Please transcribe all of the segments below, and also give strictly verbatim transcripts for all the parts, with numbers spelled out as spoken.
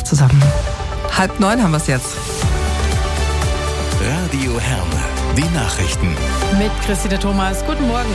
zusammen. Halb neun haben wir es jetzt. Radio Herne, die Nachrichten. Mit Christine Thomas, guten Morgen.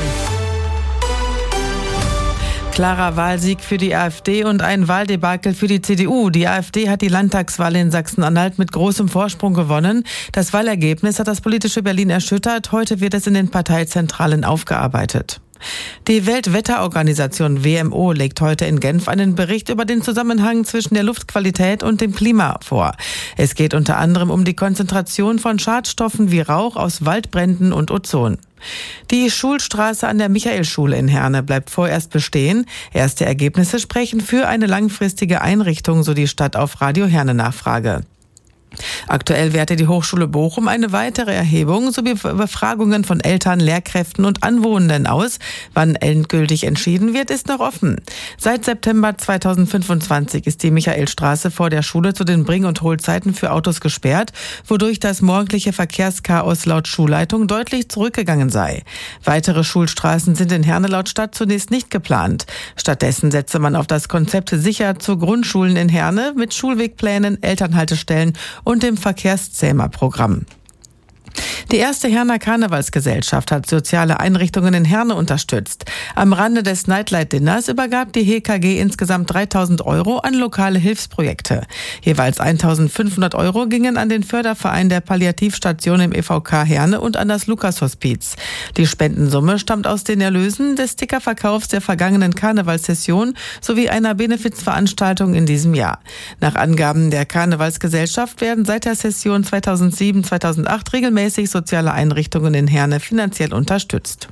Klarer Wahlsieg für die AfD und ein Wahldebakel für die C D U. Die AfD hat die Landtagswahl in Sachsen-Anhalt mit großem Vorsprung gewonnen. Das Wahlergebnis hat das politische Berlin erschüttert. Heute wird es in den Parteizentralen aufgearbeitet. Die Weltwetterorganisation W M O legt heute in Genf einen Bericht über den Zusammenhang zwischen der Luftqualität und dem Klima vor. Es geht unter anderem um die Konzentration von Schadstoffen wie Rauch aus Waldbränden und Ozon. Die Schulstraße an der Michaelschule in Herne bleibt vorerst bestehen. Erste Ergebnisse sprechen für eine langfristige Einrichtung, so die Stadt auf Radio Herne Nachfrage. Aktuell wertet die Hochschule Bochum eine weitere Erhebung sowie Befragungen von Eltern, Lehrkräften und Anwohnenden aus. Wann endgültig entschieden wird, ist noch offen. Seit September zweitausendfünfundzwanzig ist die Michaelstraße vor der Schule zu den Bring- und Hohlzeiten für Autos gesperrt, wodurch das morgendliche Verkehrschaos laut Schulleitung deutlich zurückgegangen sei. Weitere Schulstraßen sind in Herne laut Stadt zunächst nicht geplant. Stattdessen setze man auf das Konzept Sicher zu Grundschulen in Herne mit Schulwegplänen, Elternhaltestellen und dem Verkehrszähmer-Programm. Die erste Herner Karnevalsgesellschaft hat soziale Einrichtungen in Herne unterstützt. Am Rande des Nightlight Dinners übergab die H K G insgesamt dreitausend Euro an lokale Hilfsprojekte. Jeweils eintausendfünfhundert Euro gingen an den Förderverein der Palliativstation im E V K Herne und an das Lukas-Hospiz. Die Spendensumme stammt aus den Erlösen des Stickerverkaufs der vergangenen Karnevalssession sowie einer Benefizveranstaltung in diesem Jahr. Nach Angaben der Karnevalsgesellschaft werden seit der Session zweitausendsieben zweitausendacht regelmäßig soziale Einrichtungen in Herne finanziell unterstützt.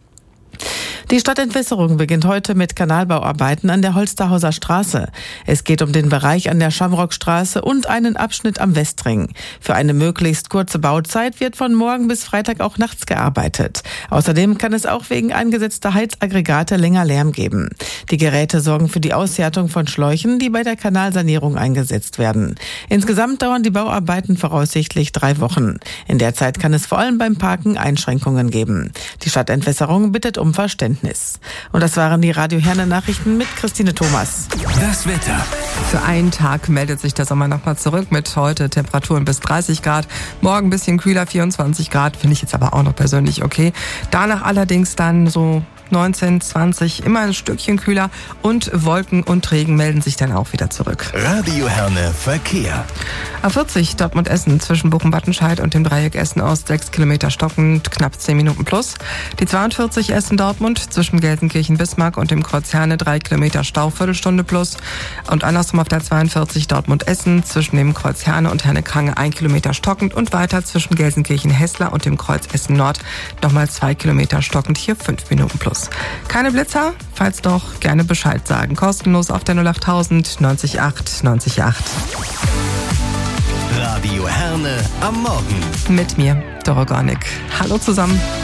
Die Stadtentwässerung beginnt heute mit Kanalbauarbeiten an der Holsterhauser Straße. Es geht um den Bereich an der Schamrockstraße und einen Abschnitt am Westring. Für eine möglichst kurze Bauzeit wird von morgen bis Freitag auch nachts gearbeitet. Außerdem kann es auch wegen eingesetzter Heizaggregate länger Lärm geben. Die Geräte sorgen für die Aushärtung von Schläuchen, die bei der Kanalsanierung eingesetzt werden. Insgesamt dauern die Bauarbeiten voraussichtlich drei Wochen. In der Zeit kann es vor allem beim Parken Einschränkungen geben. Die Stadtentwässerung bittet um Verständnis. Und das waren die Radio Herne Nachrichten mit Christine Thomas. Das Wetter. Für einen Tag meldet sich der Sommer nochmal zurück mit heute Temperaturen bis dreißig Grad. Morgen ein bisschen kühler, vierundzwanzig Grad, finde ich jetzt aber auch noch persönlich okay. Danach allerdings dann so neunzehn, zwanzig, immer ein Stückchen kühler und Wolken und Regen melden sich dann auch wieder zurück. Radio Herne Verkehr. A vierzig Dortmund-Essen zwischen Bochum-Wattenscheid und dem Dreieck Essen-Ost sechs Kilometer stockend, knapp zehn Minuten plus. Die zweiundvierzig Essen-Dortmund zwischen Gelsenkirchen-Bismarck und dem Kreuz Herne drei Kilometer Stau, Viertelstunde plus. Und andersrum auf der zweiundvierzig Dortmund-Essen zwischen dem Kreuz Herne und Herne-Krange ein Kilometer stockend und weiter zwischen Gelsenkirchen-Hessler und dem Kreuz Essen-Nord nochmal zwei Kilometer stockend, hier fünf Minuten plus. Keine Blitzer? Falls doch, gerne Bescheid sagen. Kostenlos auf der null achttausend neunzig acht neunzig acht. Radio Herne am Morgen. Mit mir, Doro Gornik. Hallo zusammen.